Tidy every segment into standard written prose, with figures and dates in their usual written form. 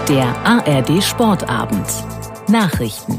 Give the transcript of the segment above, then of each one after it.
Der ARD Sportabend. Nachrichten.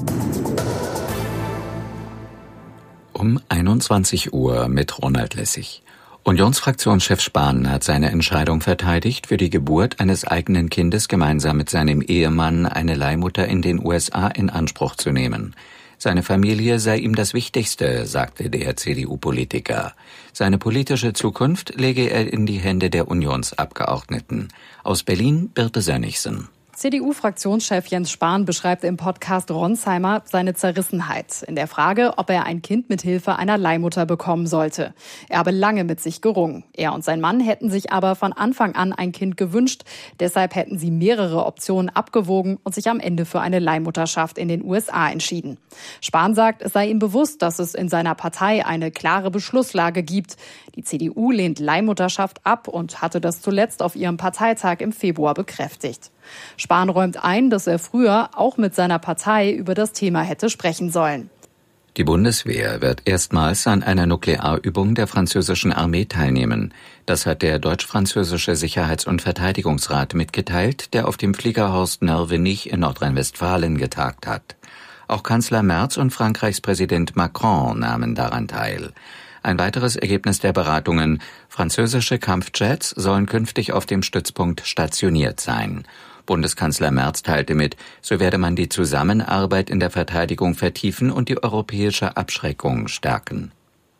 Um 21 Uhr mit Ronald Lessig. Unionsfraktionschef Spahn hat seine Entscheidung verteidigt, für die Geburt eines eigenen Kindes gemeinsam mit seinem Ehemann eine Leihmutter in den USA in Anspruch zu nehmen. Seine Familie sei ihm das Wichtigste, sagte der CDU-Politiker. Seine politische Zukunft lege er in die Hände der Unionsabgeordneten. Aus Berlin Birte Sönnigsen. CDU-Fraktionschef Jens Spahn beschreibt im Podcast Ronsheimer seine Zerrissenheit in der Frage, ob er ein Kind mit Hilfe einer Leihmutter bekommen sollte. Er habe lange mit sich gerungen. Er und sein Mann hätten sich aber von Anfang an ein Kind gewünscht. Deshalb hätten sie mehrere Optionen abgewogen und sich am Ende für eine Leihmutterschaft in den USA entschieden. Spahn sagt, es sei ihm bewusst, dass es in seiner Partei eine klare Beschlusslage gibt. Die CDU lehnt Leihmutterschaft ab und hatte das zuletzt auf ihrem Parteitag im Februar bekräftigt. Spahn räumt ein, dass er früher auch mit seiner Partei über das Thema hätte sprechen sollen. Die Bundeswehr wird erstmals an einer Nuklearübung der französischen Armee teilnehmen. Das hat der Deutsch-Französische Sicherheits- und Verteidigungsrat mitgeteilt, der auf dem Fliegerhorst Nörvenich in Nordrhein-Westfalen getagt hat. Auch Kanzler Merz und Frankreichs Präsident Macron nahmen daran teil. Ein weiteres Ergebnis der Beratungen: französische Kampfjets sollen künftig auf dem Stützpunkt stationiert sein. Bundeskanzler Merz teilte mit, so werde man die Zusammenarbeit in der Verteidigung vertiefen und die europäische Abschreckung stärken.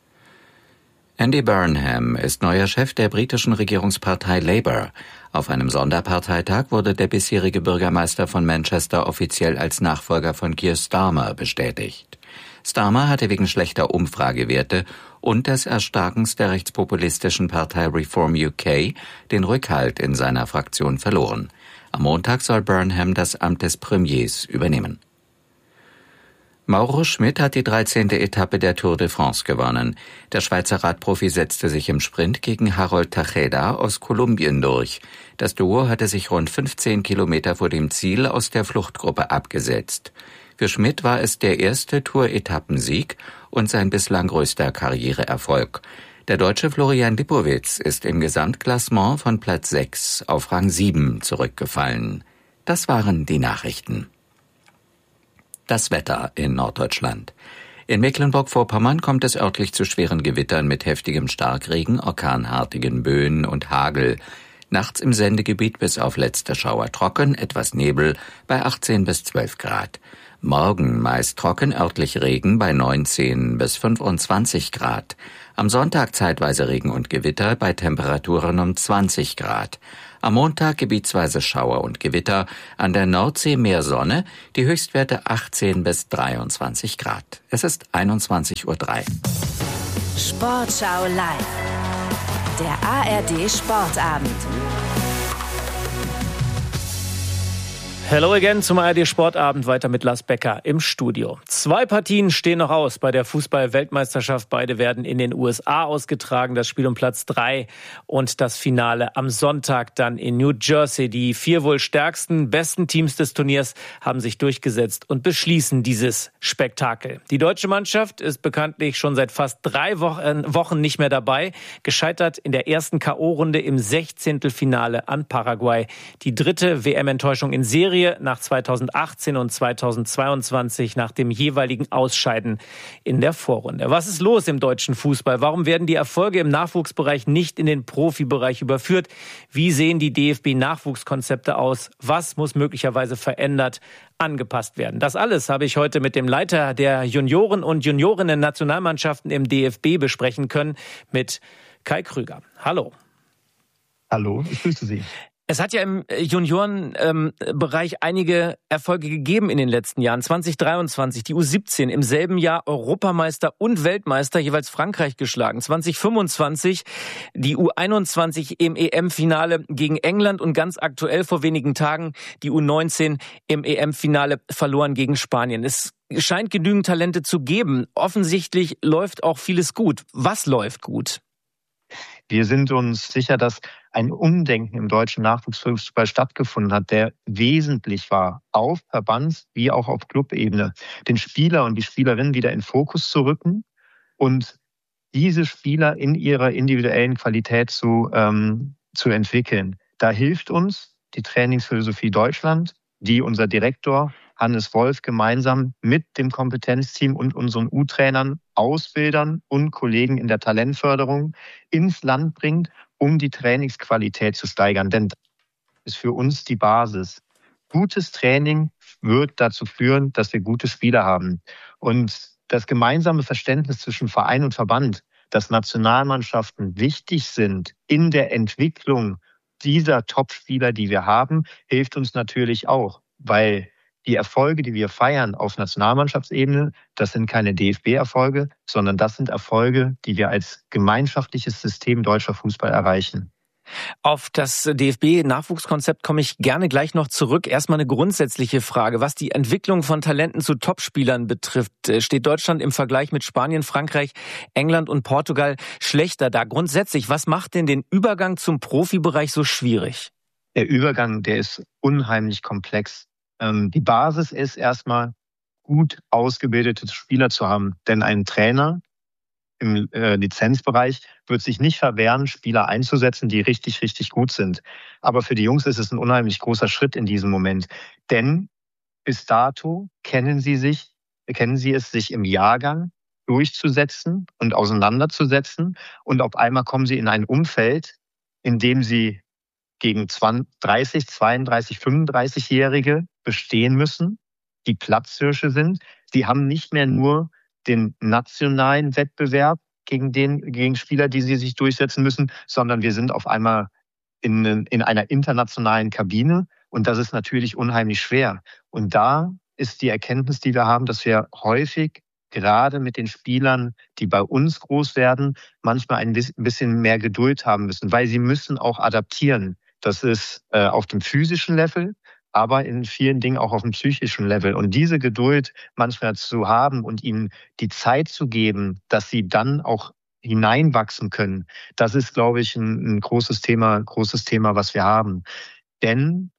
Andy Burnham ist neuer Chef der britischen Regierungspartei Labour. Auf einem Sonderparteitag wurde der bisherige Bürgermeister von Manchester offiziell als Nachfolger von Keir Starmer bestätigt. Starmer hatte wegen schlechter Umfragewerte und des Erstarkens der rechtspopulistischen Partei Reform UK den Rückhalt in seiner Fraktion verloren. Am Montag soll Burnham das Amt des Premiers übernehmen. Mauro Schmid hat die 13. Etappe der Tour de France gewonnen. Der Schweizer Radprofi setzte sich im Sprint gegen Harold Tejeda aus Kolumbien durch. Das Duo hatte sich rund 15 Kilometer vor dem Ziel aus der Fluchtgruppe abgesetzt. Für Schmid war es der erste Tour-Etappensieg und sein bislang größter Karriereerfolg. Der Deutsche Florian Lipowitz ist im Gesamtklassement von Platz 6 auf Rang 7 zurückgefallen. Das waren die Nachrichten. Das Wetter in Norddeutschland. In Mecklenburg-Vorpommern kommt es örtlich zu schweren Gewittern mit heftigem Starkregen, orkanartigen Böen und Hagel. Nachts im Sendegebiet bis auf letzte Schauer trocken, etwas Nebel bei 18 bis 12 Grad. Morgen meist trocken, örtlich Regen bei 19 bis 25 Grad. Am Sonntag zeitweise Regen und Gewitter bei Temperaturen um 20 Grad. Am Montag gebietsweise Schauer und Gewitter, an der Nordsee mehr Sonne, die Höchstwerte 18 bis 23 Grad. Es ist 21:03 Uhr. Sportschau live. Der ARD Sportabend. Hello again zum ARD Sportabend, weiter mit Lars Becker im Studio. 2 Partien stehen noch aus bei der Fußball-Weltmeisterschaft. Beide werden in den USA ausgetragen. Das Spiel um Platz 3 und das Finale am Sonntag dann in New Jersey. Die 4 wohl stärksten, besten Teams des Turniers haben sich durchgesetzt und beschließen dieses Spektakel. Die deutsche Mannschaft ist bekanntlich schon seit fast 3 Wochen nicht mehr dabei. Gescheitert in der ersten K.O.-Runde im 16. Finale an Paraguay. Die 3. WM-Enttäuschung in Serie nach 2018 und 2022 nach dem jeweiligen Ausscheiden in der Vorrunde. Was ist los im deutschen Fußball? Warum werden die Erfolge im Nachwuchsbereich nicht in den Profibereich überführt? Wie sehen die DFB-Nachwuchskonzepte aus? Was muss möglicherweise verändert, angepasst werden? Das alles habe ich heute mit dem Leiter der Junioren- und Juniorinnen-Nationalmannschaften im DFB besprechen können, mit Kai Krüger. Hallo. Hallo, ich grüße Sie. Es hat ja im Juniorenbereich einige Erfolge gegeben in den letzten Jahren. 2023 die U17 im selben Jahr Europameister und Weltmeister, jeweils Frankreich geschlagen. 2025 die U21 im EM-Finale gegen England und ganz aktuell vor wenigen Tagen die U19 im EM-Finale verloren gegen Spanien. Es scheint genügend Talente zu geben. Offensichtlich läuft auch vieles gut. Was läuft gut? Wir sind uns sicher, dass ein Umdenken im deutschen Nachwuchsfußball stattgefunden hat, der wesentlich war, auf Verbands- wie auch auf Clubebene, den Spieler und die Spielerinnen wieder in Fokus zu rücken und diese Spieler in ihrer individuellen Qualität zu entwickeln. Da hilft uns die Trainingsphilosophie Deutschland, die unser Direktor Hannes Wolf gemeinsam mit dem Kompetenzteam und unseren U-Trainern, Ausbildern und Kollegen in der Talentförderung ins Land bringt, um die Trainingsqualität zu steigern. Denn das ist für uns die Basis. Gutes Training wird dazu führen, dass wir gute Spieler haben. Und das gemeinsame Verständnis zwischen Verein und Verband, dass Nationalmannschaften wichtig sind in der Entwicklung dieser Top-Spieler, die wir haben, hilft uns natürlich auch, weil die Erfolge, die wir feiern auf Nationalmannschaftsebene, das sind keine DFB-Erfolge, sondern das sind Erfolge, die wir als gemeinschaftliches System deutscher Fußball erreichen. Auf das DFB-Nachwuchskonzept komme ich gerne gleich noch zurück. Erstmal eine grundsätzliche Frage. Was die Entwicklung von Talenten zu Topspielern betrifft, steht Deutschland im Vergleich mit Spanien, Frankreich, England und Portugal schlechter da. Grundsätzlich, was macht denn den Übergang zum Profibereich so schwierig? Der Übergang, der ist unheimlich komplex. Die Basis ist erstmal, gut ausgebildete Spieler zu haben. Denn ein Trainer im Lizenzbereich wird sich nicht verwehren, Spieler einzusetzen, die richtig, richtig gut sind. Aber für die Jungs ist es ein unheimlich großer Schritt in diesem Moment. Denn bis dato kennen sie es, sich im Jahrgang durchzusetzen und auseinanderzusetzen. Und auf einmal kommen sie in ein Umfeld, in dem sie gegen 30, 32, 35-Jährige bestehen müssen, die Platzhirsche sind. Sie haben nicht mehr nur den nationalen Wettbewerb gegen Spieler, die sie sich durchsetzen müssen, sondern wir sind auf einmal in einer internationalen Kabine und das ist natürlich unheimlich schwer. Und da ist die Erkenntnis, die wir haben, dass wir häufig gerade mit den Spielern, die bei uns groß werden, manchmal ein bisschen mehr Geduld haben müssen, weil sie müssen auch adaptieren. Das ist auf dem physischen Level, aber in vielen Dingen auch auf dem psychischen Level. Und diese Geduld manchmal zu haben und ihnen die Zeit zu geben, dass sie dann auch hineinwachsen können, das ist, glaube ich, ein großes Thema, was wir haben. Denn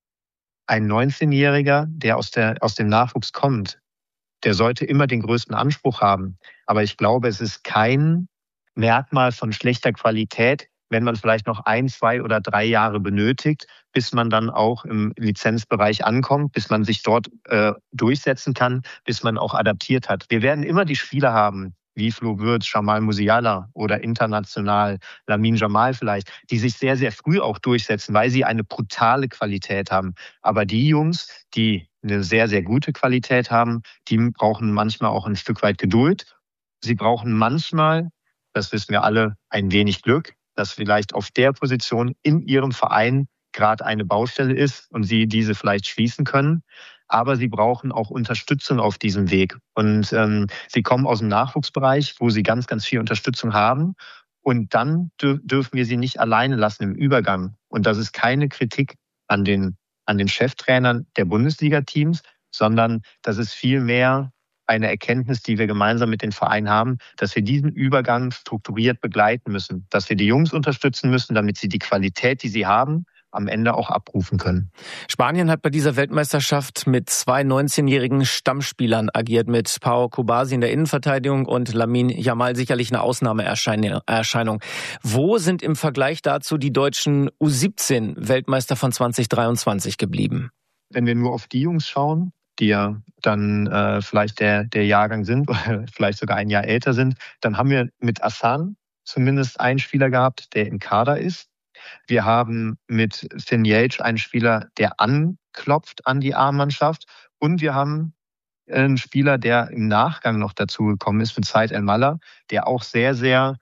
ein 19-Jähriger, der aus dem Nachwuchs kommt, der sollte immer den größten Anspruch haben. Aber ich glaube, es ist kein Merkmal von schlechter Qualität, wenn man vielleicht noch 1, 2 oder 3 Jahre benötigt, bis man dann auch im Lizenzbereich ankommt, bis man sich dort durchsetzen kann, bis man auch adaptiert hat. Wir werden immer die Spieler haben, wie Flo Wirtz, Jamal Musiala oder international Lamine Yamal vielleicht, die sich sehr, sehr früh auch durchsetzen, weil sie eine brutale Qualität haben. Aber die Jungs, die eine sehr, sehr gute Qualität haben, die brauchen manchmal auch ein Stück weit Geduld. Sie brauchen manchmal, das wissen wir alle, ein wenig Glück, dass vielleicht auf der Position in ihrem Verein gerade eine Baustelle ist und sie diese vielleicht schließen können. Aber sie brauchen auch Unterstützung auf diesem Weg. Und sie kommen aus dem Nachwuchsbereich, wo sie ganz, ganz viel Unterstützung haben. Und dann dürfen wir sie nicht alleine lassen im Übergang. Und das ist keine Kritik an den Cheftrainern der Bundesliga-Teams, sondern das ist vielmehr eine Erkenntnis, die wir gemeinsam mit den Vereinen haben, dass wir diesen Übergang strukturiert begleiten müssen, dass wir die Jungs unterstützen müssen, damit sie die Qualität, die sie haben, am Ende auch abrufen können. Spanien hat bei dieser Weltmeisterschaft mit 2 19-jährigen Stammspielern agiert, mit Pau Kubasi in der Innenverteidigung und Lamine Yamal sicherlich eine Ausnahmeerscheinung. Wo sind im Vergleich dazu die deutschen U17-Weltmeister von 2023 geblieben? Wenn wir nur auf die Jungs schauen, die ja dann vielleicht der Jahrgang sind oder vielleicht sogar ein Jahr älter sind, dann haben wir mit Assan zumindest einen Spieler gehabt, der im Kader ist. Wir haben mit Finn Jeltsch einen Spieler, der anklopft an die A-Mannschaft. Und wir haben einen Spieler, der im Nachgang noch dazugekommen ist, mit Said El-Mallah, der auch sehr, sehr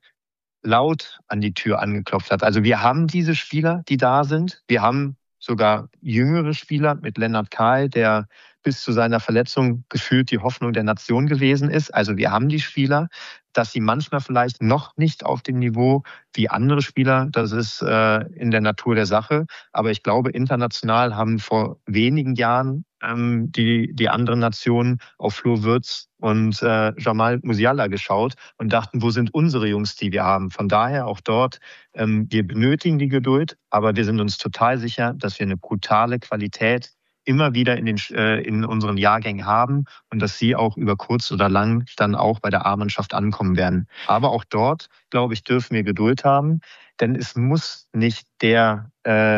laut an die Tür angeklopft hat. Also wir haben diese Spieler, die da sind. Wir haben sogar jüngere Spieler mit Lennart Kahl, der bis zu seiner Verletzung gefühlt die Hoffnung der Nation gewesen ist. Also wir haben die Spieler, dass sie manchmal vielleicht noch nicht auf dem Niveau wie andere Spieler, das ist in der Natur der Sache. Aber ich glaube, international haben vor wenigen Jahren die anderen Nationen auf Flo Wirtz und Jamal Musiala geschaut und dachten, wo sind unsere Jungs, die wir haben? Von daher auch dort, wir benötigen die Geduld, aber wir sind uns total sicher, dass wir eine brutale Qualität immer wieder in unseren Jahrgängen haben und dass sie auch über kurz oder lang dann auch bei der A-Mannschaft ankommen werden. Aber auch dort, glaube ich, dürfen wir Geduld haben, denn es muss nicht der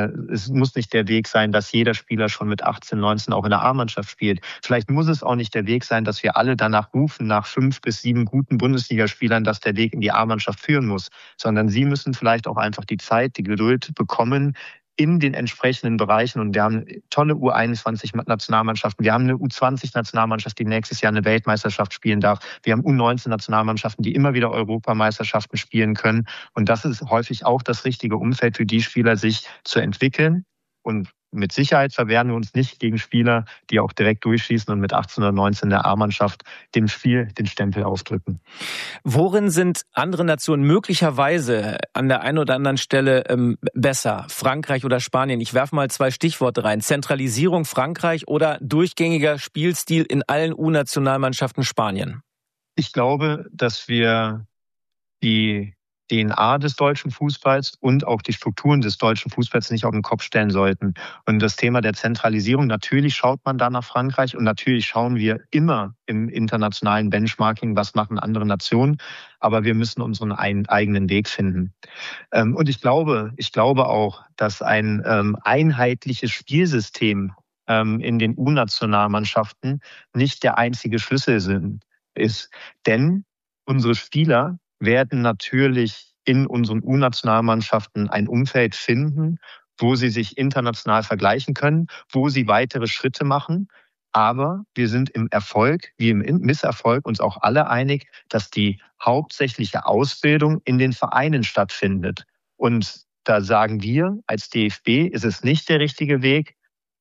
Weg sein, dass jeder Spieler schon mit 18, 19 auch in der A-Mannschaft spielt. Vielleicht muss es auch nicht der Weg sein, dass wir alle danach rufen, nach 5 bis 7 guten Bundesligaspielern, dass der Weg in die A-Mannschaft führen muss, sondern sie müssen vielleicht auch einfach die Zeit, die Geduld bekommen, in den entsprechenden Bereichen. Und wir haben tolle U21-Nationalmannschaften. Wir haben eine U20-Nationalmannschaft, die nächstes Jahr eine Weltmeisterschaft spielen darf. Wir haben U19-Nationalmannschaften, die immer wieder Europameisterschaften spielen können. Und das ist häufig auch das richtige Umfeld für die Spieler, sich zu entwickeln. Und mit Sicherheit verwehren wir uns nicht gegen Spieler, die auch direkt durchschießen und mit 18 oder 19 der A-Mannschaft dem Spiel den Stempel aufdrücken. Worin sind andere Nationen möglicherweise an der einen oder anderen Stelle besser? Frankreich oder Spanien? Ich werfe mal 2 Stichworte rein. Zentralisierung Frankreich oder durchgängiger Spielstil in allen U-Nationalmannschaften Spanien? Ich glaube, dass wir die DNA des deutschen Fußballs und auch die Strukturen des deutschen Fußballs nicht auf den Kopf stellen sollten. Und das Thema der Zentralisierung, natürlich schaut man da nach Frankreich und natürlich schauen wir immer im internationalen Benchmarking, was machen andere Nationen, aber wir müssen unseren eigenen Weg finden. Und ich glaube auch, dass ein einheitliches Spielsystem in den U-Nationalmannschaften nicht der einzige Schlüssel ist. Denn unsere Spieler werden natürlich in unseren U-Nationalmannschaften ein Umfeld finden, wo sie sich international vergleichen können, wo sie weitere Schritte machen. Aber wir sind im Erfolg wie im Misserfolg uns auch alle einig, dass die hauptsächliche Ausbildung in den Vereinen stattfindet. Und da sagen wir als DFB, ist es nicht der richtige Weg,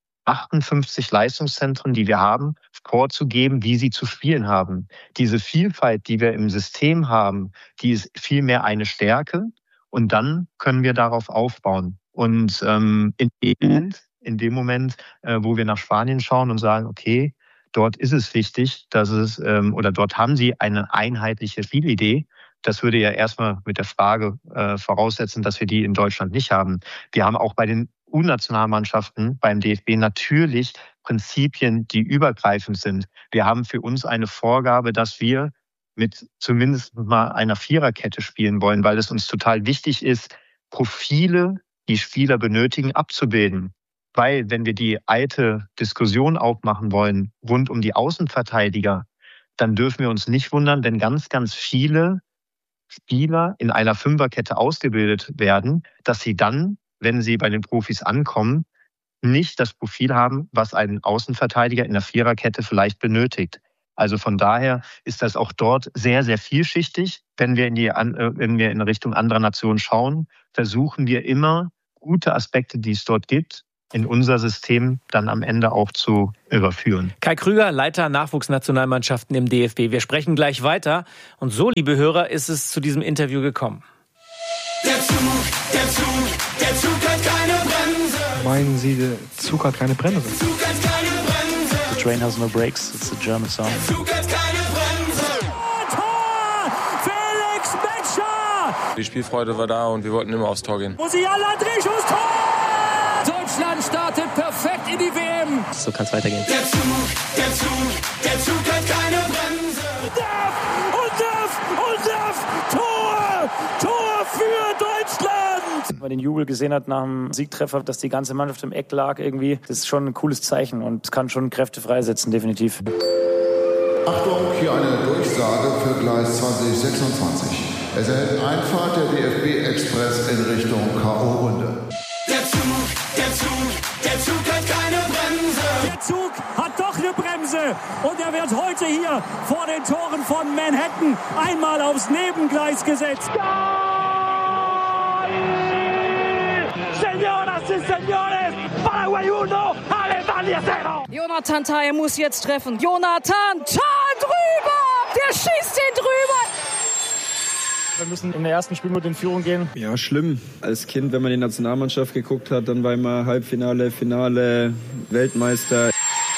58 Leistungszentren, die wir haben, vorzugeben, wie sie zu spielen haben. Diese Vielfalt, die wir im System haben, die ist vielmehr eine Stärke und dann können wir darauf aufbauen. Und in dem Moment, wo wir nach Spanien schauen und sagen, okay, dort ist es wichtig, dort haben sie eine einheitliche Spielidee. Das würde ja erstmal mit der Frage voraussetzen, dass wir die in Deutschland nicht haben. Wir haben auch bei den U-Nationalmannschaften beim DFB natürlich Prinzipien, die übergreifend sind. Wir haben für uns eine Vorgabe, dass wir mit zumindest mal einer Viererkette spielen wollen, weil es uns total wichtig ist, Profile, die Spieler benötigen, abzubilden. Weil wenn wir die alte Diskussion aufmachen wollen rund um die Außenverteidiger, dann dürfen wir uns nicht wundern, wenn ganz, ganz viele Spieler in einer Fünferkette ausgebildet werden, dass sie dann, wenn sie bei den Profis ankommen, nicht das Profil haben, was ein Außenverteidiger in der Viererkette vielleicht benötigt. Also von daher ist das auch dort sehr, sehr vielschichtig. Wenn wir in Richtung anderer Nationen schauen, versuchen wir immer, gute Aspekte, die es dort gibt, in unser System dann am Ende auch zu überführen. Kai Krüger, Leiter Nachwuchsnationalmannschaften im DFB. Wir sprechen gleich weiter. Und so, liebe Hörer, ist es zu diesem Interview gekommen. Der Zug hat keine Bremse. Meinen Sie, der Zug hat keine Bremse? Der Zug hat keine Bremse. The train has no brakes. It's a German song. Der Zug hat keine Bremse. Tor! Felix Metscher! Die Spielfreude war da und wir wollten immer aufs Tor gehen. Musiala, Drehschuss, Tor! Deutschland startet perfekt in die WM. So kann es weitergehen. Der Zug hat keine Bremse. Tor für Deutschland! Wenn man den Jubel gesehen hat nach dem Siegtreffer, dass die ganze Mannschaft im Eck lag irgendwie, das ist schon ein cooles Zeichen und es kann schon Kräfte freisetzen, definitiv. Achtung, hier eine Durchsage für Gleis 2026. Es erhält Einfahrt der DFB-Express in Richtung K.O.-Runde. Der Zug hat keine Bremse. Der Zug hat doch eine Bremse und er wird heute hier vor den Toren von Manhattan einmal aufs Nebengleis gesetzt. Señoras y señores, Paraguay 1, Alemania 0. Jonathan Tah, er muss jetzt treffen. Jonathan Tah drüber! Der schießt ihn drüber! Wir müssen in der ersten Spielminute in Führung gehen. Ja, schlimm. Als Kind, wenn man die Nationalmannschaft geguckt hat, dann war immer Halbfinale, Finale, Weltmeister.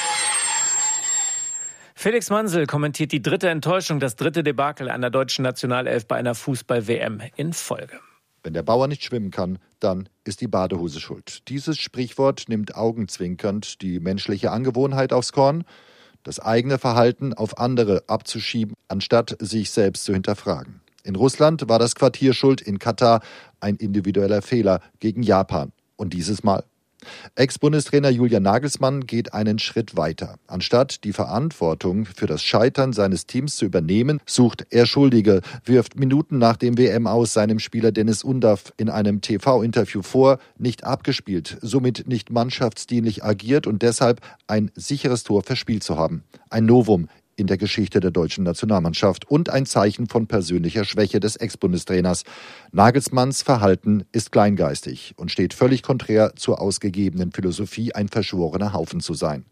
Felix Mansel kommentiert die dritte Enttäuschung, das dritte Debakel einer deutschen Nationalelf bei einer Fußball-WM in Folge. Wenn der Bauer nicht schwimmen kann, dann ist die Badehose schuld. Dieses Sprichwort nimmt augenzwinkernd die menschliche Angewohnheit aufs Korn, das eigene Verhalten auf andere abzuschieben, anstatt sich selbst zu hinterfragen. In Russland war das Quartier schuld, in Katar ein individueller Fehler gegen Japan. Und dieses Mal? Ex-Bundestrainer Julian Nagelsmann geht einen Schritt weiter. Anstatt die Verantwortung für das Scheitern seines Teams zu übernehmen, sucht er Schuldige, wirft Minuten nach dem WM-Aus seinem Spieler Dennis Undav in einem TV-Interview vor, nicht abgespielt, somit nicht mannschaftsdienlich agiert und deshalb ein sicheres Tor verspielt zu haben. Ein Novum in der Geschichte der deutschen Nationalmannschaft und ein Zeichen von persönlicher Schwäche des Ex-Bundestrainers. Nagelsmanns Verhalten ist kleingeistig und steht völlig konträr zur ausgegebenen Philosophie, ein verschworener Haufen zu sein.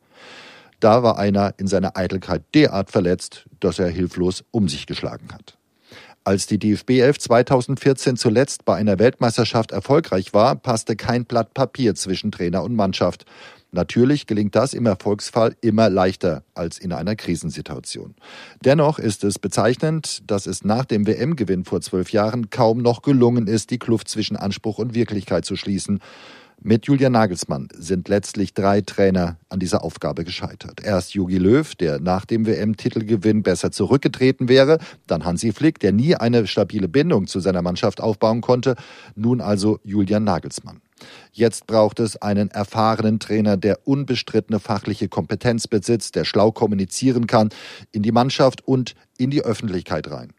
Da war einer in seiner Eitelkeit derart verletzt, dass er hilflos um sich geschlagen hat. Als die DFB 11 2014 zuletzt bei einer Weltmeisterschaft erfolgreich war, passte kein Blatt Papier zwischen Trainer und Mannschaft. Natürlich gelingt das im Erfolgsfall immer leichter als in einer Krisensituation. Dennoch ist es bezeichnend, dass es nach dem WM-Gewinn vor 12 Jahren kaum noch gelungen ist, die Kluft zwischen Anspruch und Wirklichkeit zu schließen. Mit Julian Nagelsmann sind letztlich 3 Trainer an dieser Aufgabe gescheitert. Erst Jogi Löw, der nach dem WM-Titelgewinn besser zurückgetreten wäre, dann Hansi Flick, der nie eine stabile Bindung zu seiner Mannschaft aufbauen konnte, nun also Julian Nagelsmann. Jetzt braucht es einen erfahrenen Trainer, der unbestrittene fachliche Kompetenz besitzt, der schlau kommunizieren kann, in die Mannschaft und in die Öffentlichkeit rein.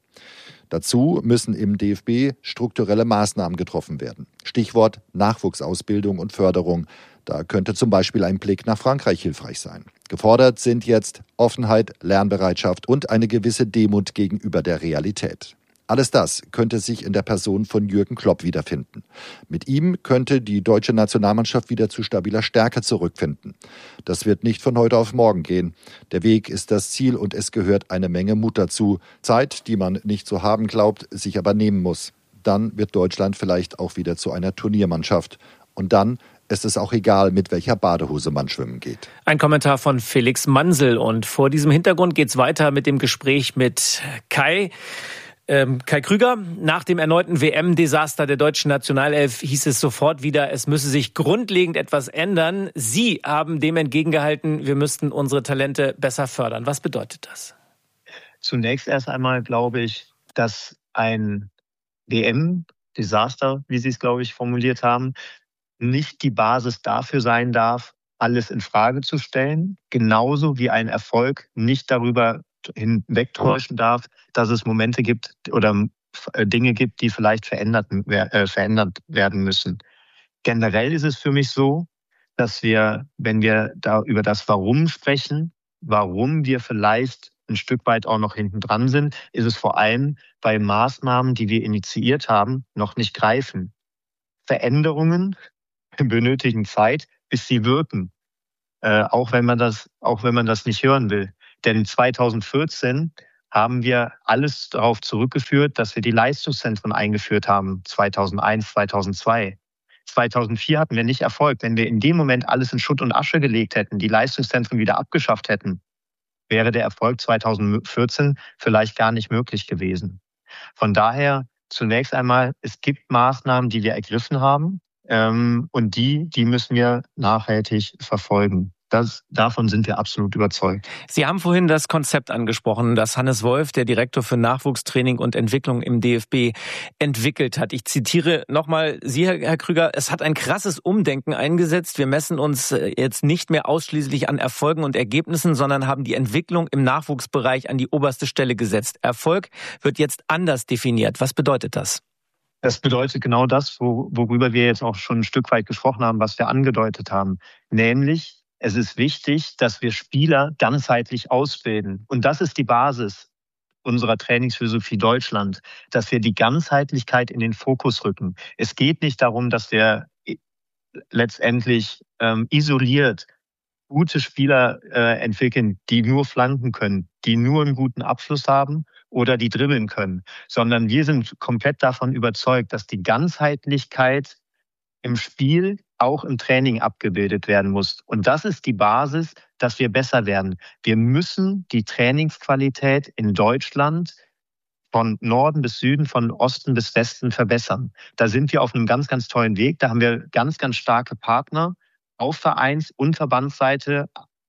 Dazu müssen im DFB strukturelle Maßnahmen getroffen werden. Stichwort Nachwuchsausbildung und Förderung. Da könnte zum Beispiel ein Blick nach Frankreich hilfreich sein. Gefordert sind jetzt Offenheit, Lernbereitschaft und eine gewisse Demut gegenüber der Realität. Alles das könnte sich in der Person von Jürgen Klopp wiederfinden. Mit ihm könnte die deutsche Nationalmannschaft wieder zu stabiler Stärke zurückfinden. Das wird nicht von heute auf morgen gehen. Der Weg ist das Ziel und es gehört eine Menge Mut dazu. Zeit, die man nicht zu haben glaubt, sich aber nehmen muss. Dann wird Deutschland vielleicht auch wieder zu einer Turniermannschaft. Und dann ist es auch egal, mit welcher Badehose man schwimmen geht. Ein Kommentar von Felix Mansel. Und vor diesem Hintergrund geht's weiter mit dem Gespräch mit Kai Krüger. Nach dem erneuten WM-Desaster der deutschen Nationalelf hieß es sofort wieder, es müsse sich grundlegend etwas ändern. Sie haben dem entgegengehalten, wir müssten unsere Talente besser fördern. Was bedeutet das? Zunächst erst einmal glaube ich, dass ein WM-Desaster, wie Sie es, glaube ich, formuliert haben, nicht die Basis dafür sein darf, alles in Frage zu stellen. Genauso wie ein Erfolg nicht darüber hinwegtäuschen darf, dass es Momente gibt oder Dinge gibt, die vielleicht verändert werden müssen. Generell ist es für mich so, dass wir, wenn wir da über das Warum sprechen, warum wir vielleicht ein Stück weit auch noch hinten dran sind, ist es vor allem bei Maßnahmen, die wir initiiert haben, noch nicht greifen. Veränderungen benötigen Zeit, bis sie wirken. Auch wenn man das nicht hören will. Denn 2014 haben wir alles darauf zurückgeführt, dass wir die Leistungszentren eingeführt haben, 2001, 2002. 2004 hatten wir nicht Erfolg. Wenn wir in dem Moment alles in Schutt und Asche gelegt hätten, die Leistungszentren wieder abgeschafft hätten, wäre der Erfolg 2014 vielleicht gar nicht möglich gewesen. Von daher zunächst einmal, es gibt Maßnahmen, die wir ergriffen haben, und die müssen wir nachhaltig verfolgen. Davon sind wir absolut überzeugt. Sie haben vorhin das Konzept angesprochen, das Hannes Wolf, der Direktor für Nachwuchstraining und Entwicklung im DFB, entwickelt hat. Ich zitiere nochmal Sie, Herr Krüger, es hat ein krasses Umdenken eingesetzt. Wir messen uns jetzt nicht mehr ausschließlich an Erfolgen und Ergebnissen, sondern haben die Entwicklung im Nachwuchsbereich an die oberste Stelle gesetzt. Erfolg wird jetzt anders definiert. Was bedeutet das? Das bedeutet genau das, worüber wir jetzt auch schon ein Stück weit gesprochen haben, was wir angedeutet haben. Nämlich, es ist wichtig, dass wir Spieler ganzheitlich ausbilden. Und das ist die Basis unserer Trainingsphilosophie Deutschland, dass wir die Ganzheitlichkeit in den Fokus rücken. Es geht nicht darum, dass wir letztendlich isoliert gute Spieler entwickeln, die nur flanken können, die nur einen guten Abschluss haben oder die dribbeln können, sondern wir sind komplett davon überzeugt, dass die Ganzheitlichkeit im Spiel auch im Training abgebildet werden muss. Und das ist die Basis, dass wir besser werden. Wir müssen die Trainingsqualität in Deutschland von Norden bis Süden, von Osten bis Westen verbessern. Da sind wir auf einem ganz, ganz tollen Weg. Da haben wir ganz, ganz starke Partner auf Vereins- und Verbandsseite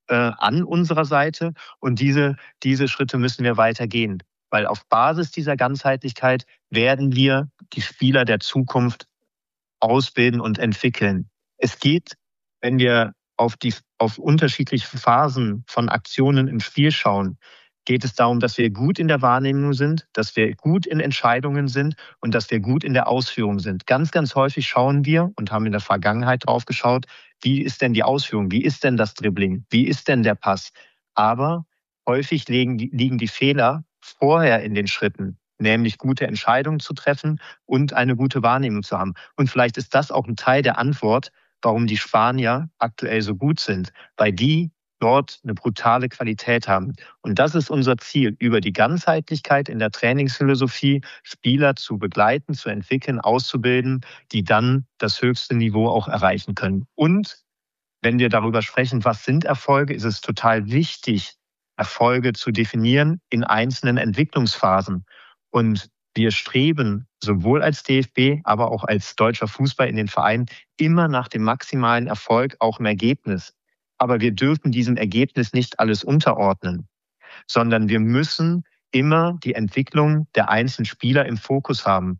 an unserer Seite. Und diese Schritte müssen wir weitergehen. Weil auf Basis dieser Ganzheitlichkeit werden wir die Spieler der Zukunft ausbilden und entwickeln. Es geht, wenn wir auf unterschiedliche Phasen von Aktionen im Spiel schauen, geht es darum, dass wir gut in der Wahrnehmung sind, dass wir gut in Entscheidungen sind und dass wir gut in der Ausführung sind. Ganz, ganz häufig schauen wir und haben in der Vergangenheit drauf geschaut, wie ist denn die Ausführung, wie ist denn das Dribbling, wie ist denn der Pass. Aber häufig liegen die Fehler vorher in den Schritten, nämlich gute Entscheidungen zu treffen und eine gute Wahrnehmung zu haben. Und vielleicht ist das auch ein Teil der Antwort, warum die Spanier aktuell so gut sind, weil die dort eine brutale Qualität haben. Und das ist unser Ziel, über die Ganzheitlichkeit in der Trainingsphilosophie Spieler zu begleiten, zu entwickeln, auszubilden, die dann das höchste Niveau auch erreichen können. Und wenn wir darüber sprechen, was sind Erfolge, ist es total wichtig, Erfolge zu definieren in einzelnen Entwicklungsphasen. Und wir streben sowohl als DFB, aber auch als deutscher Fußball in den Vereinen immer nach dem maximalen Erfolg, auch im Ergebnis. Aber wir dürfen diesem Ergebnis nicht alles unterordnen, sondern wir müssen immer die Entwicklung der einzelnen Spieler im Fokus haben.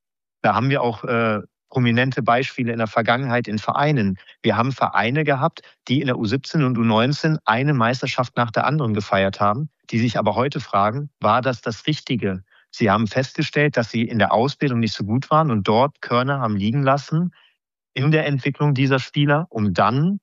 Da haben wir auch prominente Beispiele in der Vergangenheit in Vereinen. Wir haben Vereine gehabt, die in der U17 und U19 eine Meisterschaft nach der anderen gefeiert haben, die sich aber heute fragen, war das Richtige? Sie haben festgestellt, dass sie in der Ausbildung nicht so gut waren und dort Körner haben liegen lassen in der Entwicklung dieser Spieler, um dann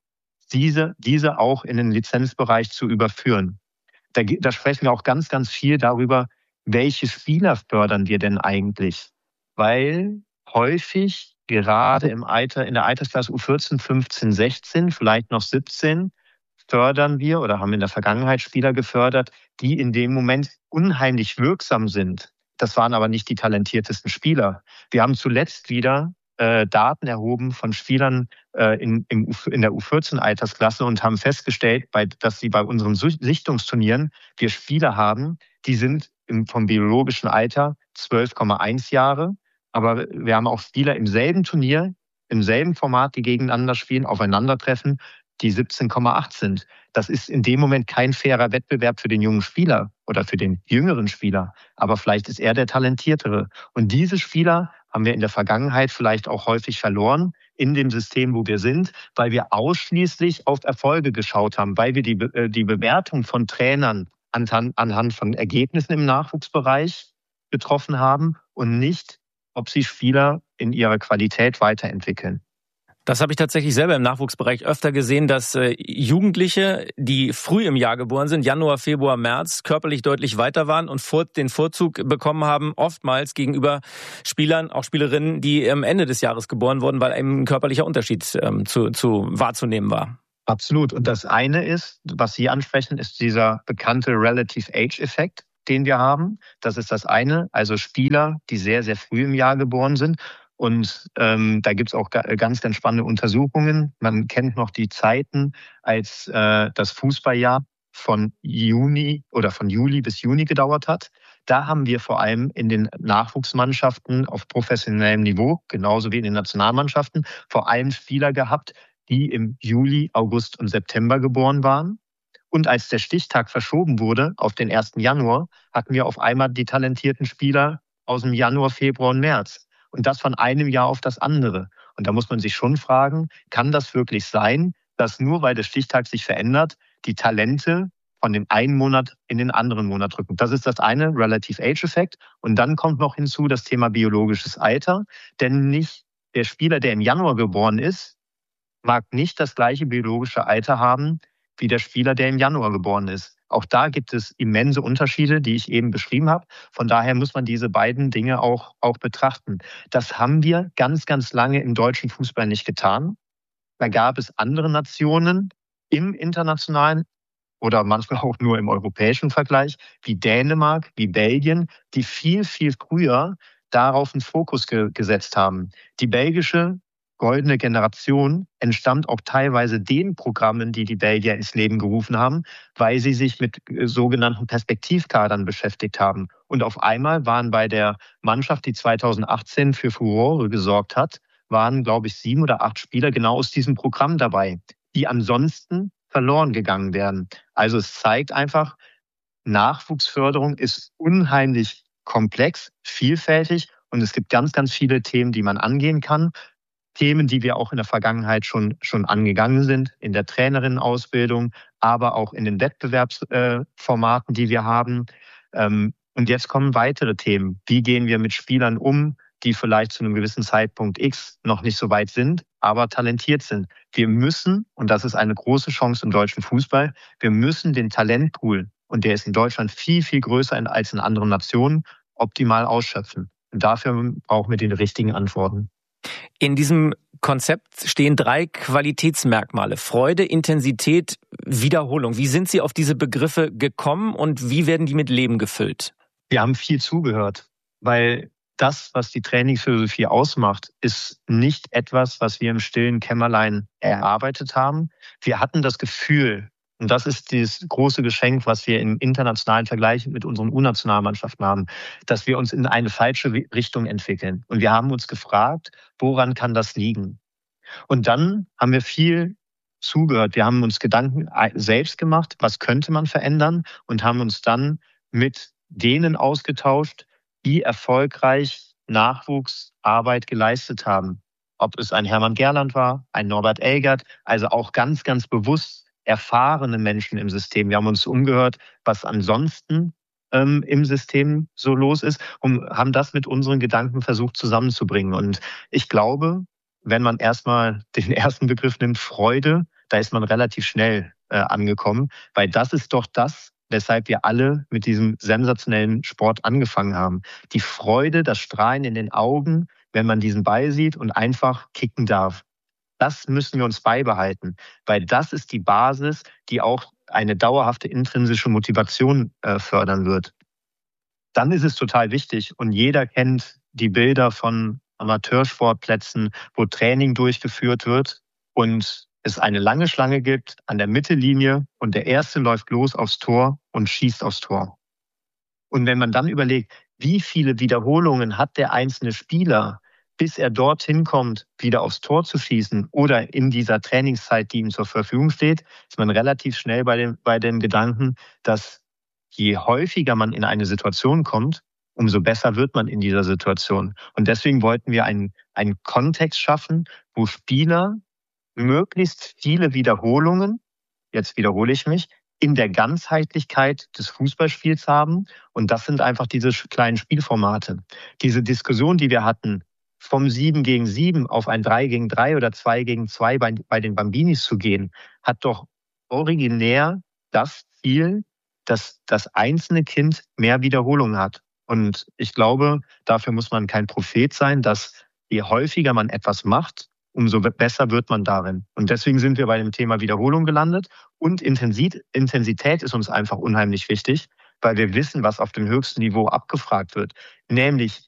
diese auch in den Lizenzbereich zu überführen. Da sprechen wir auch ganz, ganz viel darüber, welche Spieler fördern wir denn eigentlich? Weil häufig gerade in der Altersklasse U14, 15, 16, vielleicht noch 17, fördern wir oder haben in der Vergangenheit Spieler gefördert, die in dem Moment unheimlich wirksam sind. Das waren aber nicht die talentiertesten Spieler. Wir haben zuletzt wieder Daten erhoben von Spielern in der U14-Altersklasse und haben festgestellt, dass sie bei unseren Sichtungsturnieren wir Spieler haben, die sind vom biologischen Alter 12,1 Jahre. Aber wir haben auch Spieler im selben Turnier, im selben Format, die gegeneinander spielen, aufeinandertreffen, die 17,8 sind. Das ist in dem Moment kein fairer Wettbewerb für den jungen Spieler oder für den jüngeren Spieler. Aber vielleicht ist er der Talentiertere. Und diese Spieler haben wir in der Vergangenheit vielleicht auch häufig verloren in dem System, wo wir sind, weil wir ausschließlich auf Erfolge geschaut haben, weil wir die Bewertung von Trainern anhand von Ergebnissen im Nachwuchsbereich getroffen haben und nicht, ob sie Spieler in ihrer Qualität weiterentwickeln. Das habe ich tatsächlich selber im Nachwuchsbereich öfter gesehen, dass Jugendliche, die früh im Jahr geboren sind, Januar, Februar, März, körperlich deutlich weiter waren und den Vorzug bekommen haben, oftmals gegenüber Spielern, auch Spielerinnen, die am Ende des Jahres geboren wurden, weil ein körperlicher Unterschied zu wahrzunehmen war. Absolut. Und das eine ist, was Sie ansprechen, ist dieser bekannte Relative Age-Effekt, den wir haben. Das ist das eine. Also Spieler, die sehr, sehr früh im Jahr geboren sind. Und da gibt's auch ganz, ganz spannende Untersuchungen. Man kennt noch die Zeiten, als das Fußballjahr von Juli bis Juni gedauert hat. Da haben wir vor allem in den Nachwuchsmannschaften auf professionellem Niveau, genauso wie in den Nationalmannschaften, vor allem Spieler gehabt, die im Juli, August und September geboren waren. Und als der Stichtag verschoben wurde auf den 1. Januar, hatten wir auf einmal die talentierten Spieler aus dem Januar, Februar und März. Und das von einem Jahr auf das andere. Und da muss man sich schon fragen, kann das wirklich sein, dass nur weil der Stichtag sich verändert, die Talente von dem einen Monat in den anderen Monat rücken? Das ist das eine, Relative Age-Effekt. Und dann kommt noch hinzu das Thema biologisches Alter. Denn nicht der Spieler, der im Januar geboren ist, mag nicht das gleiche biologische Alter haben wie der Spieler, der im Januar geboren ist. Auch da gibt es immense Unterschiede, die ich eben beschrieben habe. Von daher muss man diese beiden Dinge auch betrachten. Das haben wir ganz, ganz lange im deutschen Fußball nicht getan. Da gab es andere Nationen im internationalen oder manchmal auch nur im europäischen Vergleich, wie Dänemark, wie Belgien, die viel, viel früher darauf einen Fokus gesetzt haben. Die belgische goldene Generation entstammt auch teilweise den Programmen, die Belgier ins Leben gerufen haben, weil sie sich mit sogenannten Perspektivkadern beschäftigt haben. Und auf einmal waren bei der Mannschaft, die 2018 für Furore gesorgt hat, waren, glaube ich, 7 oder 8 Spieler genau aus diesem Programm dabei, die ansonsten verloren gegangen wären. Also es zeigt einfach, Nachwuchsförderung ist unheimlich komplex, vielfältig und es gibt ganz, ganz viele Themen, die man angehen kann. Themen, die wir auch in der Vergangenheit schon angegangen sind, in der Trainerinnenausbildung, aber auch in den Wettbewerbsformaten, die wir haben. Und jetzt kommen weitere Themen. Wie gehen wir mit Spielern um, die vielleicht zu einem gewissen Zeitpunkt X noch nicht so weit sind, aber talentiert sind? Wir müssen, und das ist eine große Chance im deutschen Fußball, wir müssen den Talentpool, und der ist in Deutschland viel, viel größer als in anderen Nationen, optimal ausschöpfen. Und dafür brauchen wir die richtigen Antworten. In diesem Konzept stehen 3 Qualitätsmerkmale: Freude, Intensität, Wiederholung. Wie sind Sie auf diese Begriffe gekommen und wie werden die mit Leben gefüllt? Wir haben viel zugehört, weil das, was die Trainingsphilosophie ausmacht, ist nicht etwas, was wir im stillen Kämmerlein erarbeitet haben. Wir hatten das Gefühl, und das ist das große Geschenk, was wir im internationalen Vergleich mit unseren U-Nationalmannschaften haben, dass wir uns in eine falsche Richtung entwickeln. Und wir haben uns gefragt, woran kann das liegen? Und dann haben wir viel zugehört. Wir haben uns Gedanken selbst gemacht, was könnte man verändern, und haben uns dann mit denen ausgetauscht, die erfolgreich Nachwuchsarbeit geleistet haben. Ob es ein Hermann Gerland war, ein Norbert Elgert, also auch ganz, ganz bewusst erfahrene Menschen im System. Wir haben uns umgehört, was ansonsten im System so los ist, und haben das mit unseren Gedanken versucht zusammenzubringen. Und ich glaube, wenn man erstmal den ersten Begriff nimmt, Freude, da ist man relativ schnell angekommen, weil das ist doch das, weshalb wir alle mit diesem sensationellen Sport angefangen haben. Die Freude, das Strahlen in den Augen, wenn man diesen Ball sieht und einfach kicken darf. Das müssen wir uns beibehalten, weil das ist die Basis, die auch eine dauerhafte intrinsische Motivation fördern wird. Dann ist es total wichtig, und jeder kennt die Bilder von Amateursportplätzen, wo Training durchgeführt wird und es eine lange Schlange gibt an der Mittellinie und der Erste läuft los aufs Tor und schießt aufs Tor. Und wenn man dann überlegt, wie viele Wiederholungen hat der einzelne Spieler, bis er dorthin kommt, wieder aufs Tor zu schießen oder in dieser Trainingszeit, die ihm zur Verfügung steht, ist man relativ schnell bei dem Gedanken, dass je häufiger man in eine Situation kommt, umso besser wird man in dieser Situation. Und deswegen wollten wir einen Kontext schaffen, wo Spieler möglichst viele Wiederholungen, jetzt wiederhole ich mich, in der Ganzheitlichkeit des Fußballspiels haben. Und das sind einfach diese kleinen Spielformate. Diese Diskussion, die wir hatten, vom 7 gegen 7 auf ein 3 gegen 3 oder 2 gegen 2 bei den Bambinis zu gehen, hat doch originär das Ziel, dass das einzelne Kind mehr Wiederholungen hat. Und ich glaube, dafür muss man kein Prophet sein, dass je häufiger man etwas macht, umso besser wird man darin. Und deswegen sind wir bei dem Thema Wiederholung gelandet. Und Intensität ist uns einfach unheimlich wichtig, weil wir wissen, was auf dem höchsten Niveau abgefragt wird. Nämlich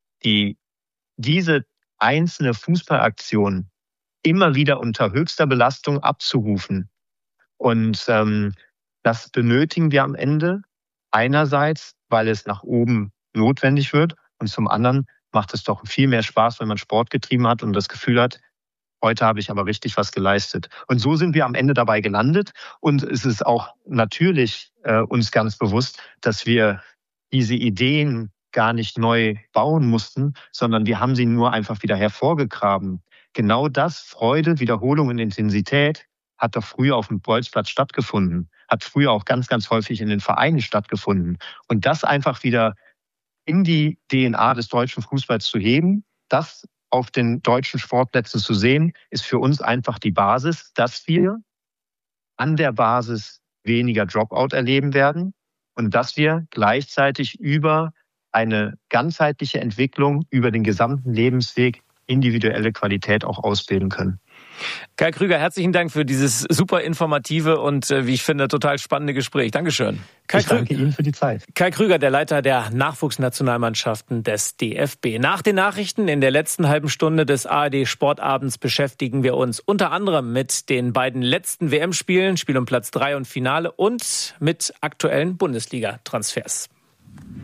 diese einzelne Fußballaktion immer wieder unter höchster Belastung abzurufen. Und das benötigen wir am Ende. Einerseits, weil es nach oben notwendig wird. Und zum anderen macht es doch viel mehr Spaß, wenn man Sport getrieben hat und das Gefühl hat, heute habe ich aber richtig was geleistet. Und so sind wir am Ende dabei gelandet. Und es ist auch natürlich uns ganz bewusst, dass wir diese Ideen gar nicht neu bauen mussten, sondern wir haben sie nur einfach wieder hervorgegraben. Genau das, Freude, Wiederholung und Intensität, hat doch früher auf dem Bolzplatz stattgefunden, hat früher auch ganz, ganz häufig in den Vereinen stattgefunden. Und das einfach wieder in die DNA des deutschen Fußballs zu heben, das auf den deutschen Sportplätzen zu sehen, ist für uns einfach die Basis, dass wir an der Basis weniger Dropout erleben werden und dass wir gleichzeitig über eine ganzheitliche Entwicklung, über den gesamten Lebensweg individuelle Qualität auch ausbilden können. Kai Krüger, herzlichen Dank für dieses super informative und, wie ich finde, total spannende Gespräch. Dankeschön. Ich danke Ihnen für die Zeit. Kai Krüger, der Leiter der Nachwuchsnationalmannschaften des DFB. Nach den Nachrichten in der letzten halben Stunde des ARD Sportabends beschäftigen wir uns unter anderem mit den beiden letzten WM-Spielen, Spiel um Platz 3 und Finale, und mit aktuellen Bundesliga-Transfers.